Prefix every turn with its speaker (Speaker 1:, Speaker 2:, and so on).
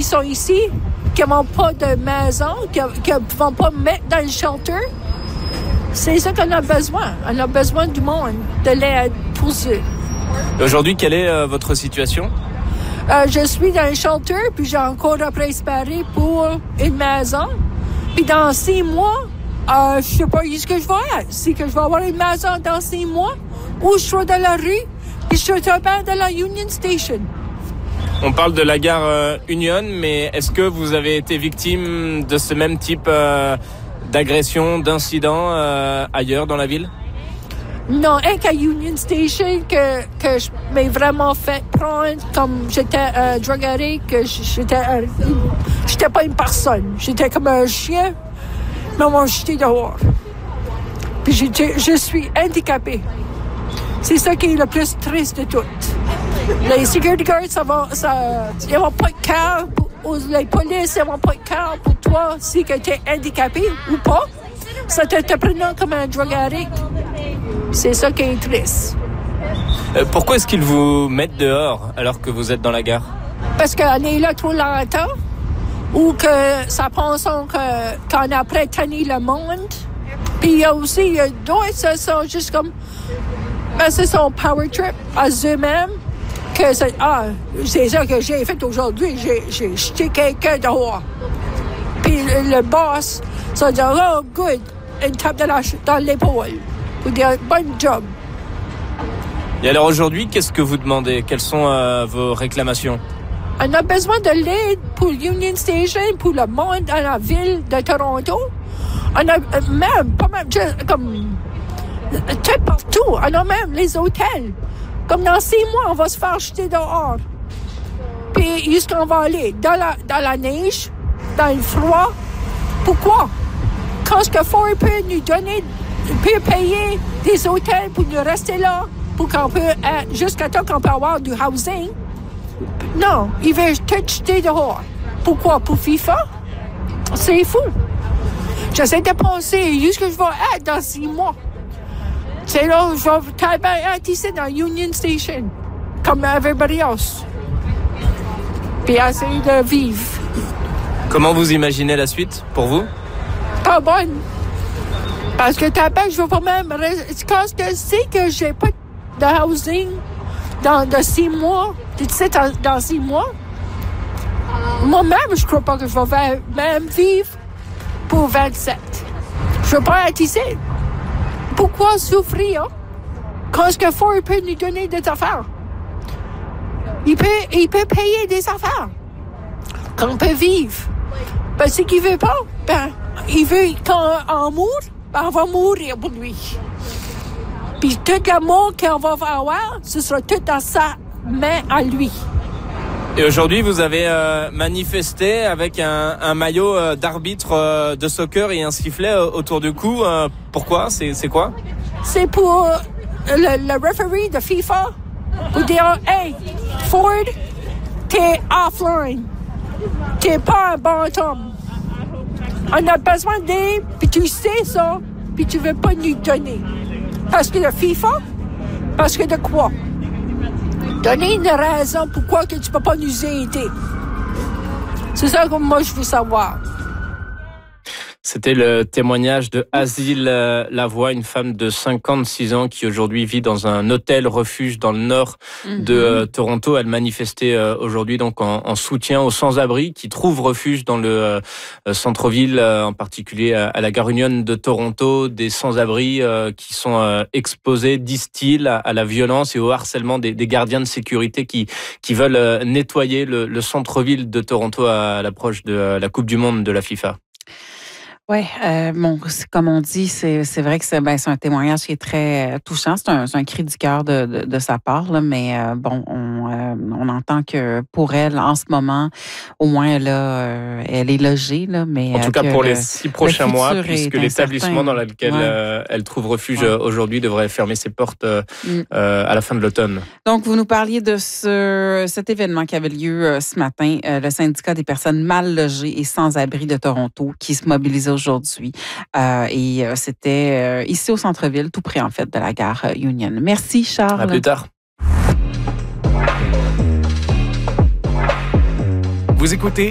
Speaker 1: qui sont ici, qui n'ont pas de maison, qui ne vont pas mettre dans le shelter. C'est ça qu'on a besoin. On a besoin du monde, de l'aide pour eux.
Speaker 2: Aujourd'hui, quelle est votre situation?
Speaker 1: Je suis dans le shelter, puis j'ai encore à préparer pour une maison. Puis dans 6 mois, je sais pas où ce que je vais être. Si que je vais avoir une maison dans 6 mois, ou je serai dans la rue, puis je serai dans la Union Station.
Speaker 2: On parle de la gare Union, mais est-ce que vous avez été victime de ce même type d'agression, d'incident ailleurs dans la ville?
Speaker 1: Non, qu'à Union Station que je m'ai vraiment fait prendre comme j'étais drug addict, que j'étais pas une personne. J'étais comme un chien, mais on m'a jeté dehors. Puis je suis handicapée. C'est ça qui est le plus triste de tout. Les security guards, ils n'ont pas de cœur. Les polices, ils n'ont pas de cœur pour toi si tu es handicapé ou pas. Ça te prenant comme un drug addict. C'est ça qui est triste.
Speaker 2: Pourquoi est-ce qu'ils vous mettent dehors alors que vous êtes dans la gare?
Speaker 1: Parce qu'on est là trop longtemps ou que ça pense qu'on a prêt à tenir le monde. Puis il y a aussi d'autres, ça sont juste comme... c'est son power trip à eux-mêmes. Que c'est ça que j'ai fait aujourd'hui. J'ai jeté quelqu'un dehors. Puis le boss, ça dit, oh, good. Une tape dans l'épaule. Pour dire, bon job.
Speaker 2: Et alors aujourd'hui, qu'est-ce que vous demandez? Quelles sont vos réclamations?
Speaker 1: On a besoin de l'aide pour Union Station, pour le monde dans la ville de Toronto. On a même, pas même, comme, tout partout. On a même les hôtels. Comme dans 6 mois, on va se faire jeter dehors. Puis, où est-ce qu'on va aller? Dans la neige? Dans le froid? Pourquoi? Quand est-ce que Ford peut nous donner, peut payer des hôtels pour nous rester là, pour qu'on peut, jusqu'à temps qu'on peut avoir du housing? Non, il veut tout jeter dehors. Pourquoi? Pour FIFA? C'est fou. J'essaie de penser, où est-ce que je vais être dans 6 mois? C'est là, je vais être ici dans Union Station, comme everybody else. Puis essayer de vivre.
Speaker 2: Comment vous imaginez la suite pour vous?
Speaker 1: Pas bonne. Parce que je veux pas même quand je sais que j'ai pas de housing dans 6 mois, tu sais, dans 6 mois, moi-même, je crois pas que je vais même vivre pour 27. Je veux pas être ici. Pourquoi souffrir quand ce que Ford peut nous donner des affaires? Il peut payer des affaires qu'on peut vivre. Parce qu'il veut pas, il veut qu'on moure, on va mourir pour lui. Puis tout l'amour qu'on va avoir, ce sera tout dans sa main à lui.
Speaker 2: Et aujourd'hui, vous avez manifesté avec un maillot d'arbitre de soccer et un sifflet autour du cou. Pourquoi? C'est quoi?
Speaker 1: C'est pour le referee de FIFA pour dire, hey, Ford, t'es offline. T'es pas un bon homme. On a besoin d'aide, puis tu sais ça, puis tu veux pas nous donner. Parce que de FIFA? Parce que de quoi? Donner une raison pourquoi que tu peux pas nous aider. C'est ça que moi, je veux savoir.
Speaker 2: C'était le témoignage de Asile Lavoie, une femme de 56 ans qui aujourd'hui vit dans un hôtel refuge dans le nord de Toronto. Elle manifestait aujourd'hui donc en soutien aux sans-abri qui trouvent refuge dans le centre-ville, en particulier à la gare Union de Toronto, des sans-abri qui sont exposés, disent-ils, à la violence et au harcèlement des gardiens de sécurité qui veulent nettoyer le centre-ville de Toronto à l'approche de la Coupe du Monde de la FIFA.
Speaker 3: Oui, comme on dit, c'est vrai que c'est un témoignage qui est très touchant. C'est un cri du cœur de sa part, là, mais on entend que pour elle, en ce moment, au moins, elle est logée. Là, mais
Speaker 2: en tout cas, pour les 6 prochains mois, puisque l'établissement dans lequel elle trouve refuge aujourd'hui devrait fermer ses portes à la fin de l'automne.
Speaker 3: Donc, vous nous parliez de cet événement qui avait lieu ce matin, le syndicat des personnes mal logées et sans-abri de Toronto, qui se mobilisait aujourd'hui. Et c'était ici au centre-ville, tout près en fait de la gare Union. Merci Charles.
Speaker 2: À plus tard.
Speaker 4: Vous écoutez